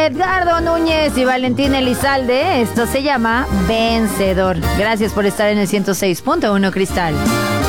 Edgardo Núñez y Valentín Elizalde. Esto se llama Vencedor. Gracias por estar en el 106.1 Cristal.